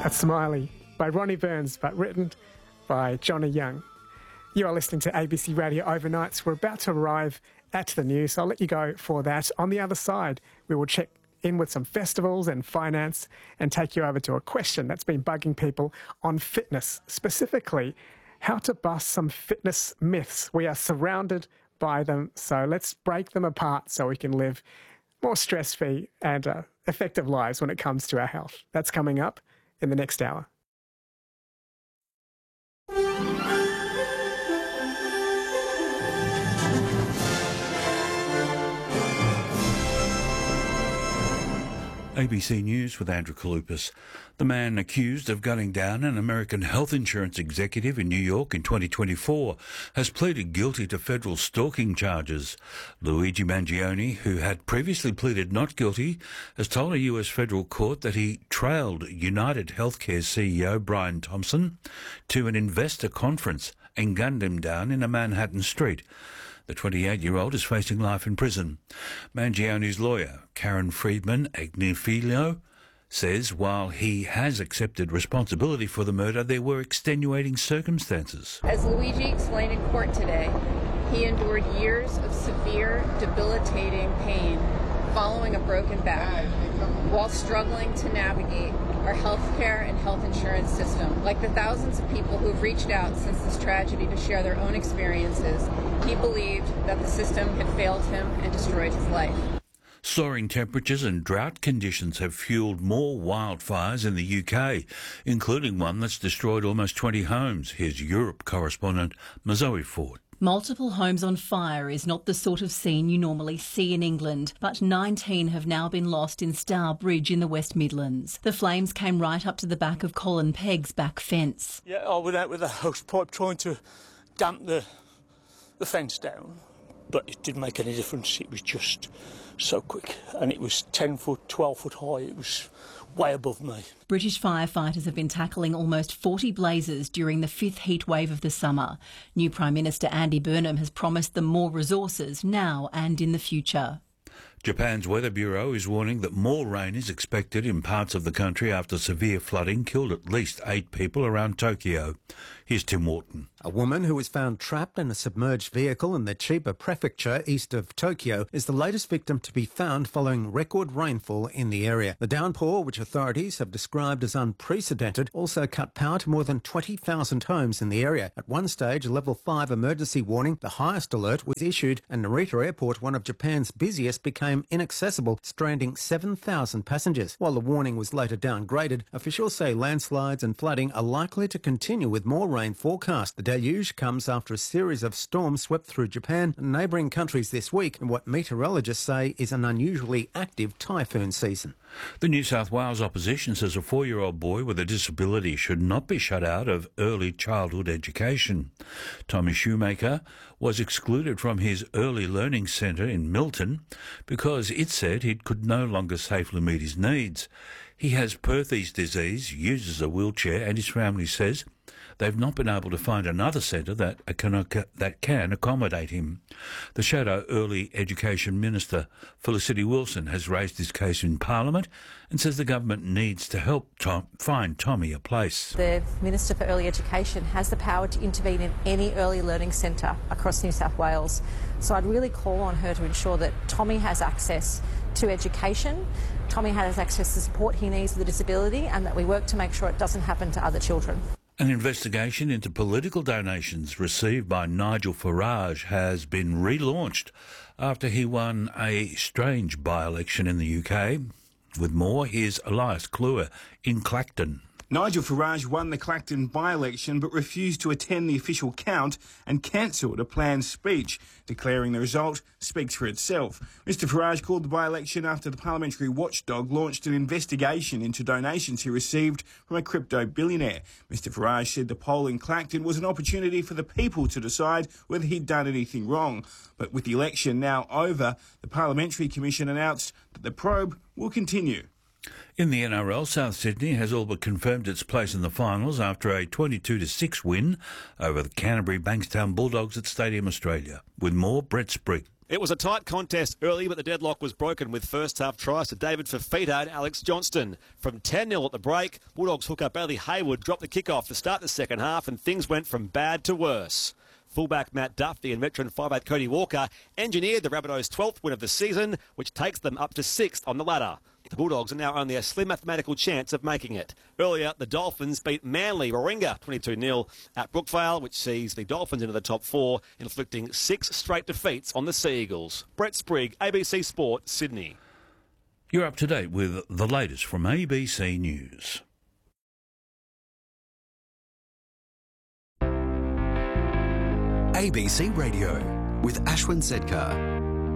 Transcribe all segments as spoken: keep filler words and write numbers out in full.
A Smiley by Ronnie Burns, but written by Johnny Young. You are listening to A B C Radio Overnights. We're about to arrive at the news, so I'll let you go for that. On the other side, we will check in with some festivals and finance and take you over to a question that's been bugging people on fitness, specifically how to bust some fitness myths. We are surrounded by them, so let's break them apart so we can live more stress-free and uh, effective lives when it comes to our health. That's coming up in the next hour. A B C News with Andrew Kalupas. The man accused of gunning down an American health insurance executive in New York in twenty twenty-four has pleaded guilty to federal stalking charges. Luigi Mangione, who had previously pleaded not guilty, has told a U S federal court that he trailed United Healthcare C E O Brian Thompson to an investor conference and gunned him down in a Manhattan street. The twenty-eight-year-old is facing life in prison. Mangione's lawyer, Karen Friedman Agnifilo, says while he has accepted responsibility for the murder, there were extenuating circumstances. As Luigi explained in court today, he endured years of severe, debilitating pain following a broken back while struggling to navigate our healthcare and health insurance system. Like the thousands of people who have reached out since this tragedy to share their own experiences, he believed that the system had failed him and destroyed his life. Soaring temperatures and drought conditions have fueled more wildfires in the U K, including one that's destroyed almost twenty homes. Here's Europe correspondent Mazoe Ford. Multiple homes on fire is not the sort of scene you normally see in England, but nineteen have now been lost in Stourbridge in the West Midlands. The flames came right up to the back of Colin Pegg's back fence. Yeah, I went out with a hose pipe trying to damp the, the fence down, but it didn't make any difference. It was just so quick, and it was ten foot, twelve foot high. It was way above me. British firefighters have been tackling almost forty blazes during the fifth heat wave of the summer. New Prime Minister Andy Burnham has promised them more resources now and in the future. Japan's Weather Bureau is warning that more rain is expected in parts of the country after severe flooding killed at least eight people around Tokyo. Here's Tim Wharton. A woman who was found trapped in a submerged vehicle in the Chiba prefecture east of Tokyo is the latest victim to be found following record rainfall in the area. The downpour, which authorities have described as unprecedented, also cut power to more than twenty thousand homes in the area. At one stage, a level five emergency warning, the highest alert, was issued, and Narita Airport, one of Japan's busiest, became inaccessible, stranding seven thousand passengers. While the warning was later downgraded, officials say landslides and flooding are likely to continue with more rain forecast. The deluge comes after a series of storms swept through Japan and neighbouring countries this week in what meteorologists say is an unusually active typhoon season. The New South Wales opposition says a four-year-old boy with a disability should not be shut out of early childhood education. Tommy Shoemaker was excluded from his early learning centre in Milton because it said he could no longer safely meet his needs. He has Perthes disease, uses a wheelchair, and his family says they've not been able to find another centre that can, that can accommodate him. The Shadow Early Education Minister, Felicity Wilson, has raised this case in Parliament and says the government needs to help Tom, find Tommy a place. The Minister for Early Education has the power to intervene in any early learning centre across New South Wales. So I'd really call on her to ensure that Tommy has access to education, Tommy has access to support he needs with a disability, and that we work to make sure it doesn't happen to other children. An investigation into political donations received by Nigel Farage has been relaunched after he won a strange by-election in the U K. With more, here's Elias Kluwer in Clacton. Nigel Farage won the Clacton by-election but refused to attend the official count and cancelled a planned speech, declaring the result speaks for itself. Mr Farage called the by-election after the parliamentary watchdog launched an investigation into donations he received from a crypto billionaire. Mr Farage said the poll in Clacton was an opportunity for the people to decide whether he'd done anything wrong. But with the election now over, the Parliamentary Commission announced that the probe will continue. In the N R L, South Sydney has all but confirmed its place in the finals after a twenty-two to six win over the Canterbury Bankstown Bulldogs at Stadium Australia. With more, Brett Sprigg. It was a tight contest early, but the deadlock was broken with first-half tries to David Fafita and Alex Johnston. From ten nil at the break, Bulldogs hooker Bailey Hayward dropped the kick-off to start the second half, and things went from bad to worse. Fullback Matt Duffy and veteran five eight Cody Walker engineered the Rabbitohs' twelfth win of the season, which takes them up to sixth on the ladder. The Bulldogs are now only a slim mathematical chance of making it. Earlier, the Dolphins beat Manly Warringah twenty-two nil at Brookvale, which sees the Dolphins into the top four, inflicting six straight defeats on the Sea Eagles. Brett Sprigg, A B C Sport, Sydney. You're up to date with the latest from A B C News. A B C Radio with Ashwin Sedkar.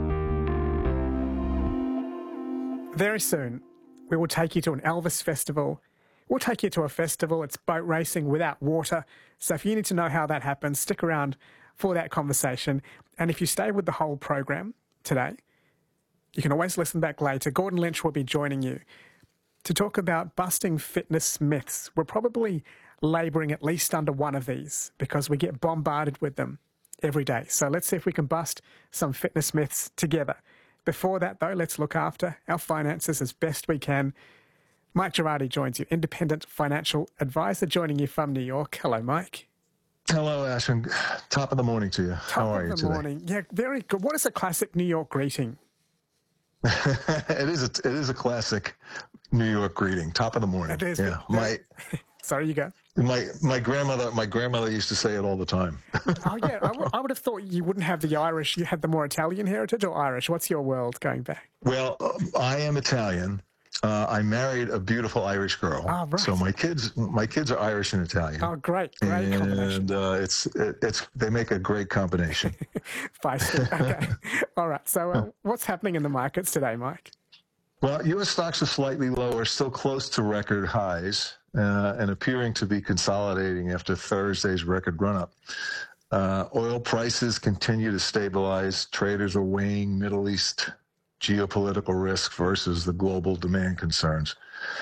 Very soon, we will take you to an Elvis festival. We'll take you to a festival. It's boat racing without water. So if you need to know how that happens, stick around for that conversation. And if you stay with the whole program today, you can always listen back later. Gordon Lynch will be joining you to talk about busting fitness myths. We're probably labouring at least under one of these because we get bombarded with them every day. So let's see if we can bust some fitness myths together. Before that, though, let's look after our finances as best we can. Mike Girardi joins you, independent financial advisor, joining you from New York. Hello, Mike. Hello, Ashwin. Top of the morning to you. Top How are of you the today? morning. Yeah, very good. What is a classic New York greeting? it is a it is a classic New York greeting. Top of the morning. It is. Yeah. My Sorry, you go. my my grandmother my grandmother used to say it all the time. Oh yeah, I, w- I would have thought you wouldn't have the Irish. You had the more Italian heritage or Irish. What's your world going back? Well, uh, I am Italian. Uh, I married a beautiful Irish girl. Oh, right. So my kids my kids are Irish and Italian. Oh, great, great and, combination. And uh, it's it, it's they make a great combination. Feisty. Okay. All right. So uh, what's happening in the markets today, Mike? Well, U S stocks are slightly lower, still close to record highs, uh, and appearing to be consolidating after Thursday's record run-up. Uh, oil prices continue to stabilize. Traders are weighing Middle East geopolitical risk versus the global demand concerns.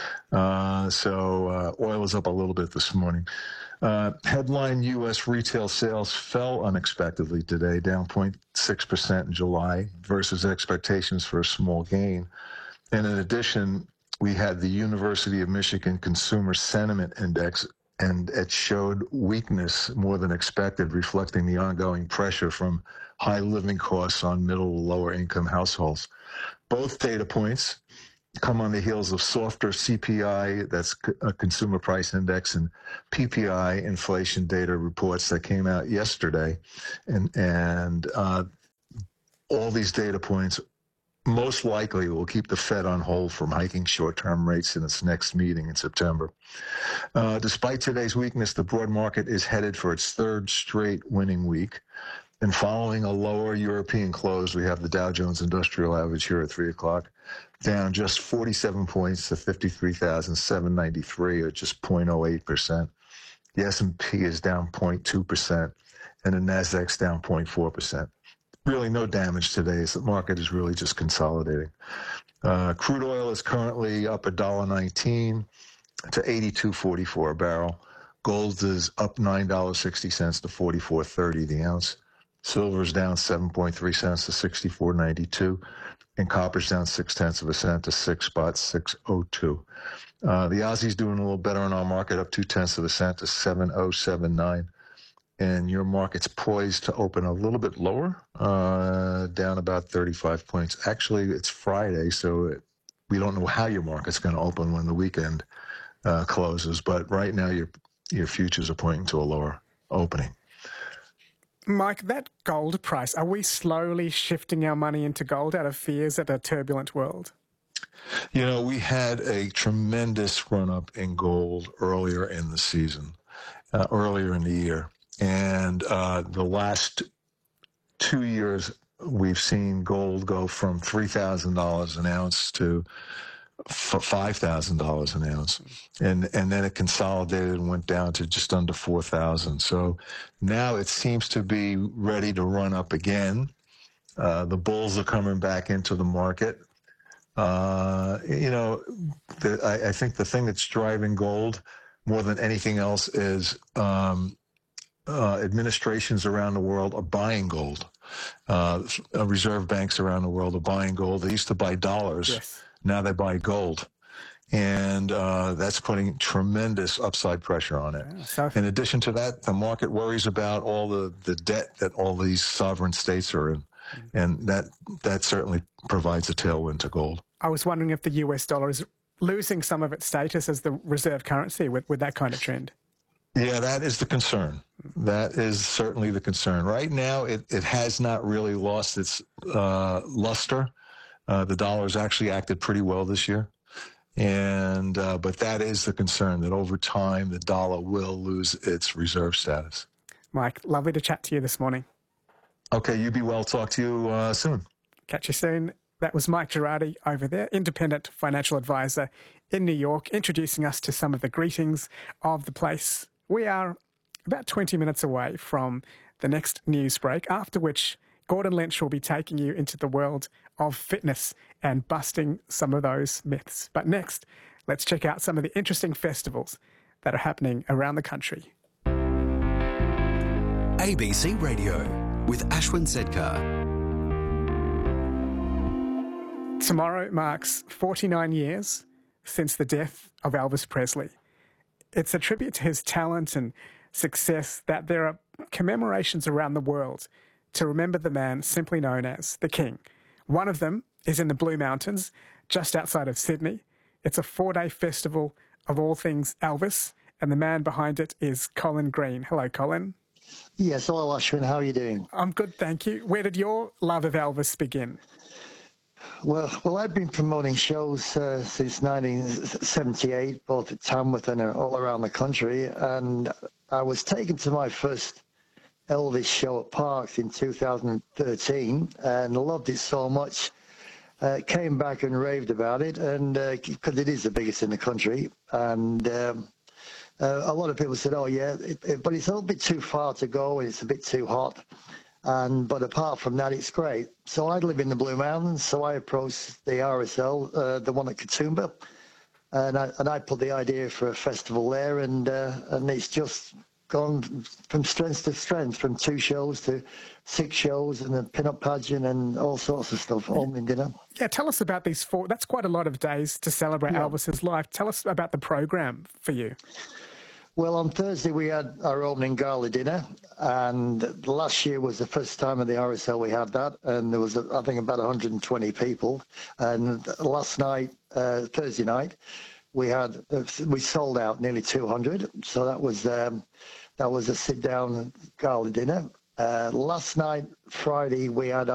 Uh, so uh, oil is up a little bit this morning. Uh, headline U S retail sales fell unexpectedly today, down zero point six percent in July versus expectations for a small gain. And in addition, we had the University of Michigan Consumer Sentiment Index, and it showed weakness more than expected, reflecting the ongoing pressure from high living costs on middle to lower income households. Both data points come on the heels of softer C P I, that's a consumer price index, and P P I inflation data reports that came out yesterday. And, and uh, all these data points most likely will keep the Fed on hold from hiking short-term rates in its next meeting in September. Uh, despite today's weakness, the broad market is headed for its third straight winning week. And following a lower European close, we have the Dow Jones Industrial Average here at three o'clock, down just forty-seven points to fifty-three thousand seven hundred ninety-three, or just zero point zero eight percent. The S and P is down zero point two percent, and the Nasdaq's down zero point four percent. Really no damage today, as the market is really just consolidating. Uh, crude oil is currently up one dollar nineteen to eighty-two forty-four a barrel. Gold is up nine dollars and sixty cents to forty-four thirty the ounce. Silver is down seven point three cents to sixty-four ninety-two. And copper's down six tenths of a cent to six spot six oh two. Uh, the Aussie's doing a little better in our market, up two tenths of a cent to seven oh seven nine. And your market's poised to open a little bit lower, uh, down about thirty-five points. Actually, it's Friday, so it, we don't know how your market's going to open when the weekend uh, closes. But right now, your your futures are pointing to a lower opening. Mike, that gold price, are we slowly shifting our money into gold out of fears at a turbulent world? You know, we had a tremendous run-up in gold earlier in the season, uh, earlier in the year. And uh, the last two years, we've seen gold go from three thousand dollars an ounce to five thousand dollars an ounce. And and then it consolidated and went down to just under four thousand dollars. So now it seems to be ready to run up again. Uh, the bulls are coming back into the market. Uh, you know, the, I, I think the thing that's driving gold more than anything else is um, uh, administrations around the world are buying gold. Uh, reserve banks around the world are buying gold. They used to buy dollars. Yes. Now they buy gold. And uh, that's putting tremendous upside pressure on it. Yeah, so in addition to that, the market worries about all the, the debt that all these sovereign states are in. And that that certainly provides a tailwind to gold. I was wondering if the U S dollar is losing some of its status as the reserve currency with, with that kind of trend. Yeah, that is the concern. That is certainly the concern. Right now, it, it has not really lost its uh, luster. Uh, the dollar has actually acted pretty well this year. And uh, but that is the concern, that over time, the dollar will lose its reserve status. Mike, lovely to chat to you this morning. Okay, you be well. Talk to you uh, soon. Catch you soon. That was Mike Girardi over there, independent financial advisor in New York, introducing us to some of the greetings of the place. We are about twenty minutes away from the next news break, after which Gordon Lynch will be taking you into the world of fitness and busting some of those myths. But next, let's check out some of the interesting festivals that are happening around the country. A B C Radio with Ashwin Sedkar. Tomorrow marks forty-nine years since the death of Elvis Presley. It's a tribute to his talent and success that there are commemorations around the world to remember the man simply known as the King. One of them is in the Blue Mountains, just outside of Sydney. It's a four-day festival of all things Elvis, and the man behind it is Colin Green. Hello, Colin. Yes, hello, Ashwin. How are you doing? I'm good, thank you. Where did your love of Elvis begin? Well, well, I've been promoting shows uh, since nineteen seventy-eight, both at Tamworth and all around the country, and I was taken to my first Elvis show at Parks in two thousand thirteen and loved it so much. Uh, came back and raved about it, and because uh, it is the biggest in the country, and um, uh, a lot of people said, "Oh, yeah," it, it, but it's a little bit too far to go, and it's a bit too hot. And but apart from that, it's great. So I live in the Blue Mountains, so I approached the R S L, uh, the one at Katoomba, and I and I put the idea for a festival there, and uh, and it's just gone from strength to strength, from two shows to six shows, and a pin-up pageant and all sorts of stuff, opening dinner. Yeah, tell us about these four. That's quite a lot of days to celebrate yeah. Elvis's life. Tell us about the program for you. Well, on Thursday we had our opening gala dinner, and last year was the first time at the R S L we had that, and there was, I think, about one hundred twenty people. And last night, uh, Thursday night, we had we sold out nearly two hundred. So that was um, that was a sit-down gala dinner. Uh, last night, Friday, we had